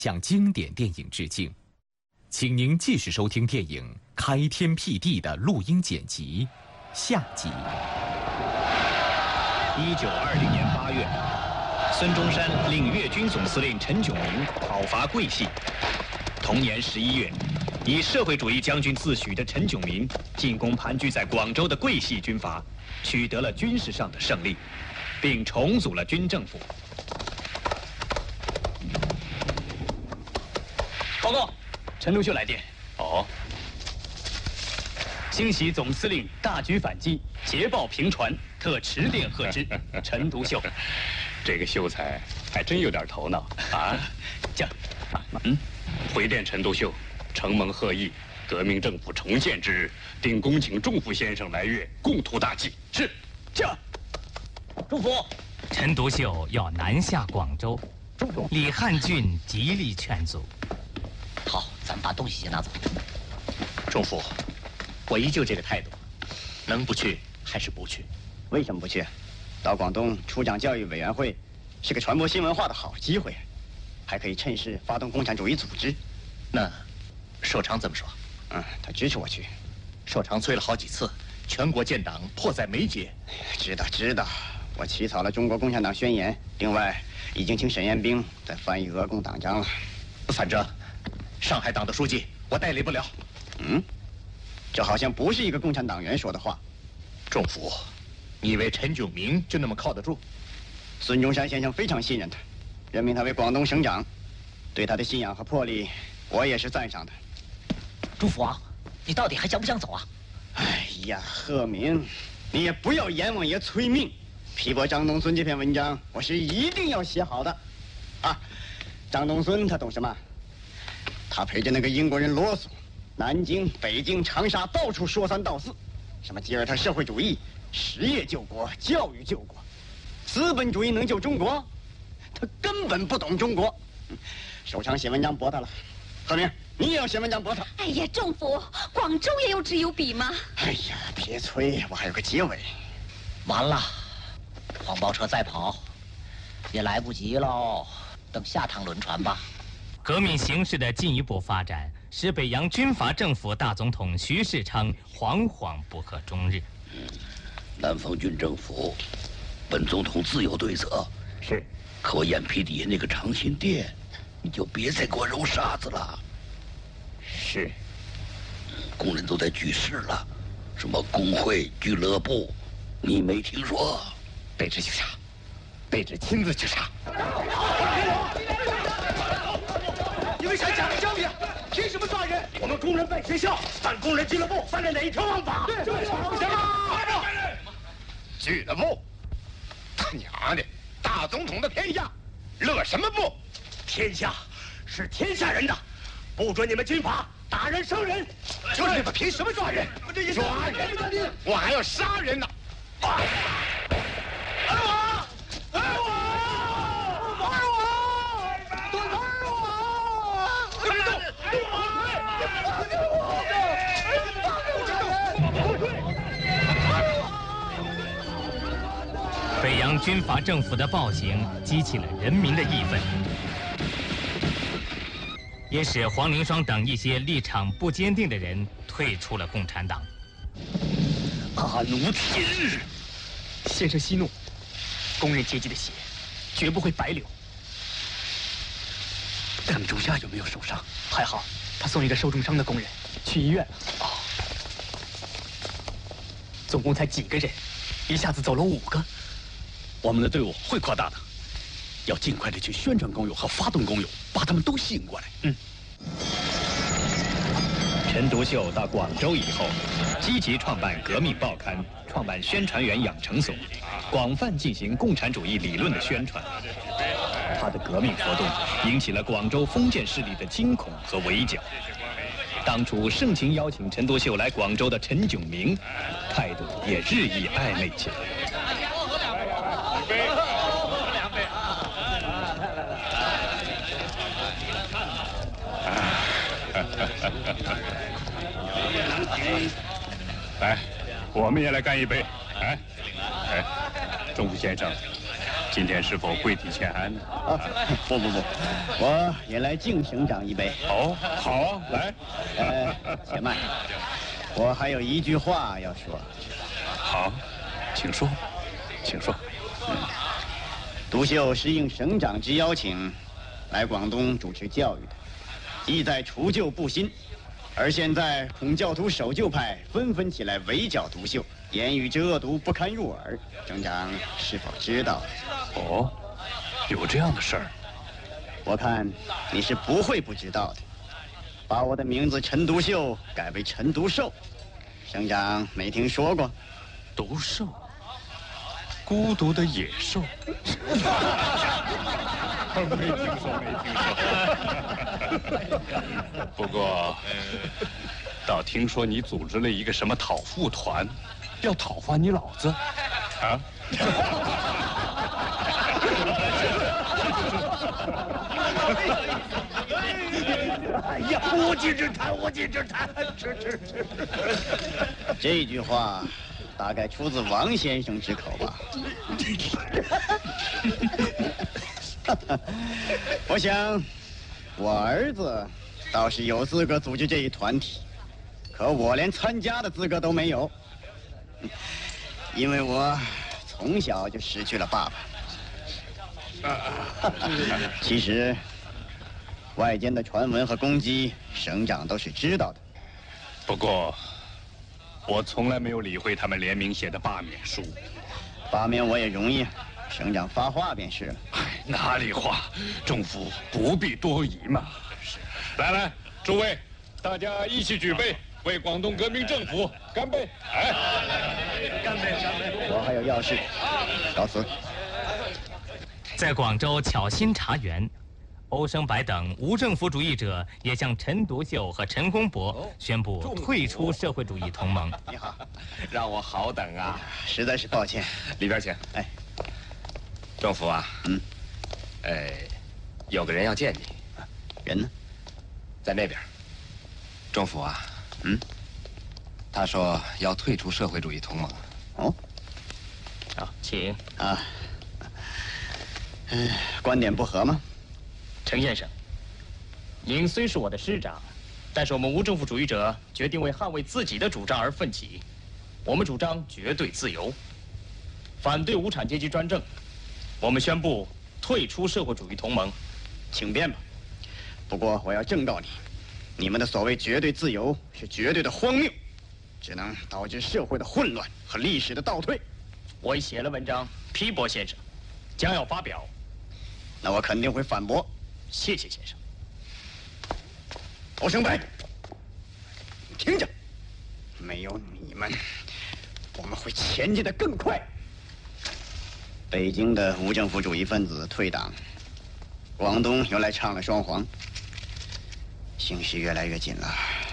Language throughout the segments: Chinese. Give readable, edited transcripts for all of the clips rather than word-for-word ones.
向经典电影致敬。请您继续收听电影《开天辟地》的录音剪辑，下集。 1920年8月，孙中山领粤军总司令陈炯明讨伐桂系。同年11月，以社会主义将军自诩的陈炯明进攻盘踞在广州的桂系军阀，取得了军事上的胜利，并重组了军政府。报告，陈独秀来电。哦。欣喜总司令大举反击，捷报频传，特驰电贺之。陈独秀， 这个秀才还真有点头脑啊！ 这， 回电陈独秀，承蒙贺意，革命政府重建之日，定恭请仲甫先生来粤，共图大计。 是，这。仲甫， 陈独秀要南下广州，李汉俊极力劝阻。 好，咱们把东西先拿走。 仲甫，我依旧这个态度，能不去还是不去？ 为什么不去？到广东出讲教育委员会，是个传播新文化的好机会，还可以趁势发动共产主义组织。 那寿长怎么说？ 他支持我去。 寿长催了好几次，全国建党迫在眉睫。 知道，我起草了中国共产党宣言，另外已经请沈彦兵在翻译俄共党章了。 反正上海党的书记我代理不了。 这好像不是一个共产党员说的话。 仲甫，你以为陈炯明就那么靠得住？ 孙中山先生非常信任他，任命他为广东省长，对他的信仰和魄力，我也是赞赏的。 朱福啊，你到底还想不想走啊？ 哎呀，贺明，你也不要阎王爷催命。批驳张东孙这篇文章，我是一定要写好的。张东孙他懂什么？他陪着那个英国人啰嗦，南京、北京、长沙到处说三道四，什么吉尔特社会主义、实业救国、教育救国，资本主义能救中国？他根本不懂中国。首长写文章驳他了，贺明，你也要写文章驳他。 哎呀，仲甫，广州也有纸有笔吗？ 哎呀，别催，我还有个结尾。 完了，黄包车再跑也来不及喽，等下趟轮船吧。 革命形势的进一步发展，使北洋军阀政府大总统徐世昌惶惶不可终日。 南方军政府，本总统自有对策。 是， 可我眼皮底下那个长辛店，你就别再给我揉沙子了。 是， 工人都在聚事了，什么工会、俱乐部，你没听说？ 卑职去查，卑职亲自去查。 你们想假的教育，凭什么抓人？我们工人办学校，办工人俱乐部，犯了哪一条王法？ 俱乐部，他娘的，大总统的天下，乐什么不？ 天下是天下人的，不准你们军阀打人伤人。 就是你们凭什么抓人？抓人，我还要杀人呢！ 北洋军阀政府的暴行激起了人民的义愤，也使黄灵双等一些立场不坚定的人退出了共产党。 阿奴天日， 先生息怒，工人阶级的血绝不会白流。邓仲夏有没有受伤？还好，他送一个受重伤的工人去医院了。总共才几个人，一下子走了5个。 我们的队伍会扩大的，要尽快的去宣传工友和发动工友，把他们都吸引过来。 陈独秀到广州以后，积极创办革命报刊，创办宣传员养成所，广泛进行共产主义理论的宣传。他的革命活动引起了广州封建势力的惊恐和围剿。当初盛情邀请陈独秀来广州的陈炯明，态度也日益暧昧起来。 来，我们也来干一杯。仲甫先生， 今天是否跪地欠安呢？ 不，我也来敬省长一杯。 哦，好啊，来。 且慢，我还有一句话要说。 好，请说，请说。 独秀是应省长之邀请，来广东主持教育的，意在除旧布新。而现在恐教徒守旧派纷纷起来围剿独秀，言语之恶毒不堪入耳，省长是否知道？ 哦，有这样的事儿？ 我看你是不会不知道的。把我的名字陈独秀改为陈独寿，省长没听说过？ 独寿，孤独的野兽。没听说。不过，倒听说你组织了一个什么讨父团，要讨伐你老子，啊？ 哎呀，无稽之谈，无稽之谈，吃。 这句话大概出自王先生之口吧。我想，我儿子倒是有资格组织这一团体，可我连参加的资格都没有，因为我从小就失去了爸爸。其实，外间的传闻和攻击，省长都是知道的。 不过，我从来没有理会他们联名写的罢免书。 罢免我也容易，省长发话便是了。 哪里话，政府不必多疑嘛。来，诸位，大家一起举杯，为广东革命政府干杯！哎， 干杯！ 我还有要事，告辞。 在广州巧新茶园，欧生白等无政府主义者也向陈独秀和陈公博宣布退出社会主义同盟。 你好， 让我好等啊！ 实在是抱歉。 里边请。哎，政府啊，有个人要见你。 人呢？ 在那边。政府啊，他说要退出社会主义同盟。 哦， 好，请啊。观点不合吗？ 陈先生，您虽是我的师长，但是我们无政府主义者决定为捍卫自己的主张而奋起。我们主张绝对自由，反对无产阶级专政。我们宣布退出社会主义同盟。 请便吧。不过我要正告你，你们的所谓绝对自由是绝对的荒谬，只能导致社会的混乱和历史的倒退。 我已写了文章批驳先生，将要发表。 那我肯定会反驳。 谢谢先生。 欧生白，你听着，没有你们，我们会前进得更快。北京的无政府主义分子退党，广东又来唱了双簧，形势越来越紧了。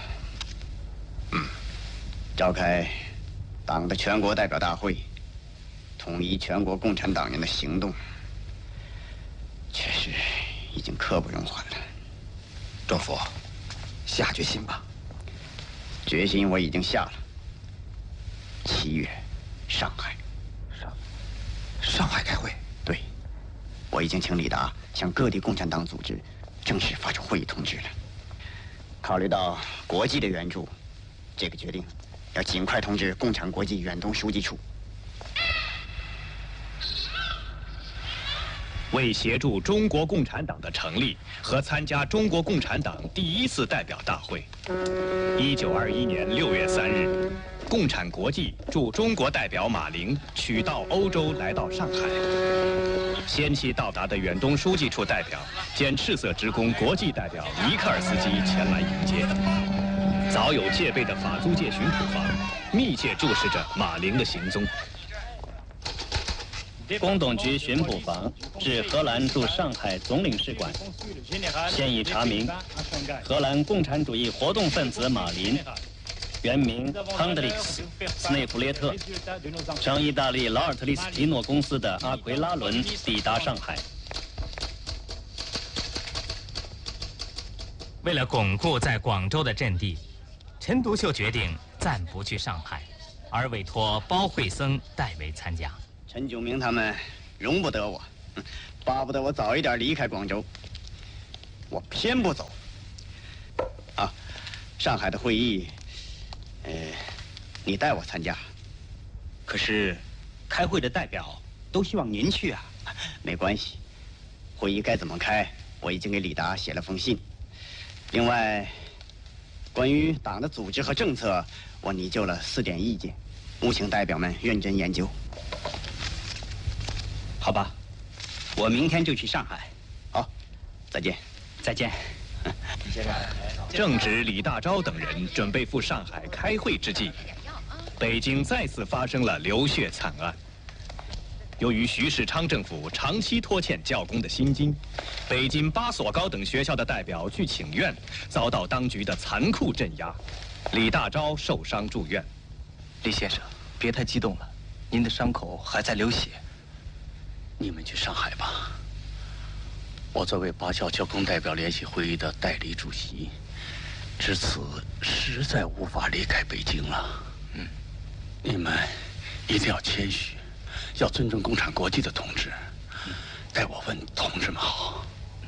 召开党的全国代表大会，统一全国共产党人的行动，确实已经刻不容缓了。 政府，下决心吧。 决心我已经下了。7月，上海。 上海开会？ 对，我已经请李达向各地共产党组织正式发出会议通知了。考虑到国际的援助，这个决定要尽快通知共产国际远东书记处。 为协助中国共产党的成立和参加中国共产党第1次代表大会，1921年6月3日，共产国际驻中国代表马林取道欧洲来到上海。先期到达的远东书记处代表兼赤色职工国际代表尼克尔斯基前来迎接。早有戒备的法租界巡捕房密切注视着马林的行踪。 工董局巡捕房至荷兰驻上海总领事馆，现已查明，荷兰共产主义活动分子马林，原名亨德里斯·斯内弗列特，乘意大利劳尔特利斯提诺公司的阿奎拉轮抵达上海。 为了巩固在广州的阵地，陈独秀决定暂不去上海，而委托包惠僧代为参加。 陈炯明他们容不得我， 巴不得我早一点离开广州，我偏不走。啊，上海的会议，你带我参加。 可是，开会的代表都希望您去啊。 没关系，会议该怎么开，我已经给李达写了封信。另外，关于党的组织和政策，我拟就了4点意见，务请代表们认真研究。 好吧，我明天就去上海。 好，再见。 再见。 正值李大钊等人准备赴上海开会之际，北京再次发生了流血惨案。由于徐世昌政府长期拖欠教工的薪金，北京8所高等学校的代表去请愿，遭到当局的残酷镇压。李大钊受伤住院。 李先生，别太激动了，您的伤口还在流血。 你们去上海吧。我作为8校教工代表联席会议的代理主席，至此实在无法离开北京了。你们一定要谦虚，要尊重共产国际的同志。代我问同志们好。